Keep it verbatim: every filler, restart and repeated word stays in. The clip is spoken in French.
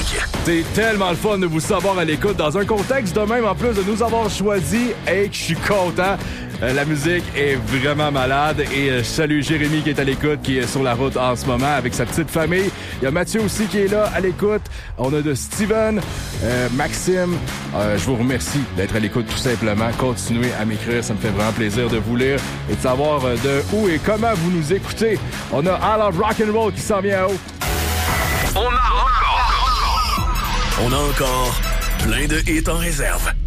C'est tellement le fun de vous savoir à l'écoute dans un contexte de même, en plus de nous avoir choisi. Hey, je suis content. Euh, la musique est vraiment malade. Et euh, salut Jérémy qui est à l'écoute, qui est sur la route en ce moment avec sa petite famille. Il y a Mathieu aussi qui est là à l'écoute. On a de Steven, euh, Maxime. Euh, je vous remercie d'être à l'écoute tout simplement. Continuez à m'écrire, ça me fait vraiment plaisir de vous lire et de savoir euh, de où et comment vous nous écoutez. On a All Out Rock'n'Roll qui s'en vient en haut. On a encore, on a encore plein de hits en réserve.